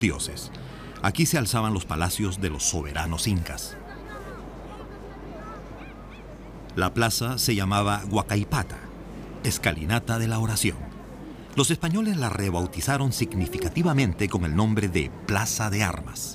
dioses. Aquí se alzaban los palacios de los soberanos incas. La plaza se llamaba Huacaipata, escalinata de la oración. Los españoles la rebautizaron significativamente con el nombre de Plaza de Armas.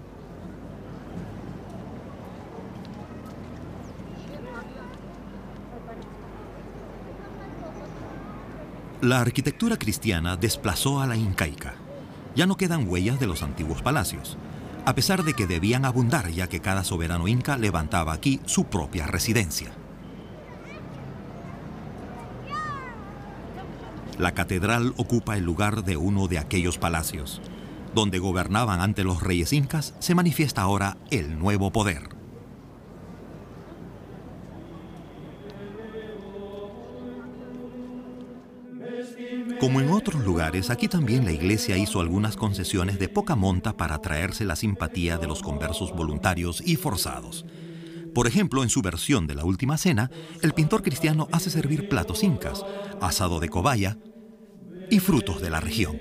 La arquitectura cristiana desplazó a la incaica. Ya no quedan huellas de los antiguos palacios, a pesar de que debían abundar, ya que cada soberano inca levantaba aquí su propia residencia. La catedral ocupa el lugar de uno de aquellos palacios. Donde gobernaban ante los reyes incas, se manifiesta ahora el nuevo poder. Como en otros lugares, aquí también la iglesia hizo algunas concesiones de poca monta para atraerse la simpatía de los conversos voluntarios y forzados. Por ejemplo, en su versión de la Última Cena, el pintor cristiano hace servir platos incas, asado de cobaya y frutos de la región.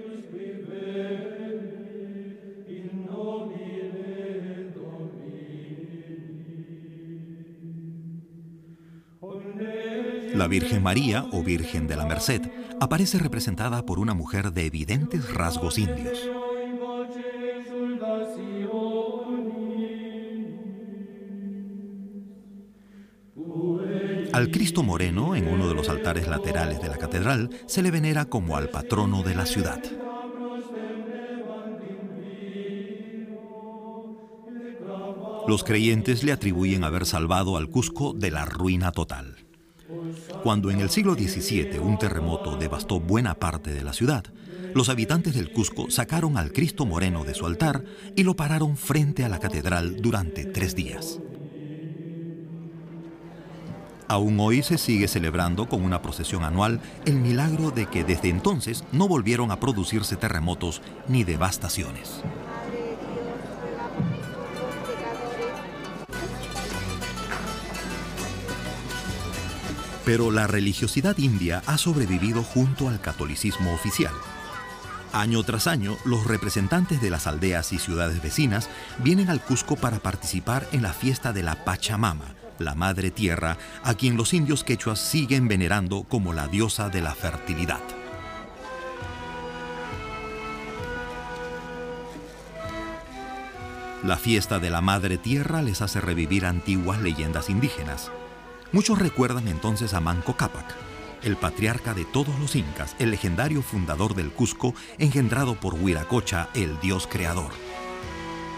La Virgen María, o Virgen de la Merced, aparece representada por una mujer de evidentes rasgos indios. Al Cristo Moreno, en uno de los altares laterales de la catedral, se le venera como al patrono de la ciudad. Los creyentes le atribuyen haber salvado al Cusco de la ruina total. Cuando en el siglo XVII un terremoto devastó buena parte de la ciudad, los habitantes del Cusco sacaron al Cristo Moreno de su altar y lo pararon frente a la catedral durante 3 días. Aún hoy se sigue celebrando con una procesión anual el milagro de que desde entonces no volvieron a producirse terremotos ni devastaciones. Pero la religiosidad india ha sobrevivido junto al catolicismo oficial. Año tras año, los representantes de las aldeas y ciudades vecinas vienen al Cusco para participar en la fiesta de la Pachamama, la Madre Tierra, a quien los indios quechuas siguen venerando como la diosa de la fertilidad. La fiesta de la Madre Tierra les hace revivir antiguas leyendas indígenas. Muchos recuerdan entonces a Manco Cápac, el patriarca de todos los incas, el legendario fundador del Cusco, engendrado por Huiracocha, el dios creador.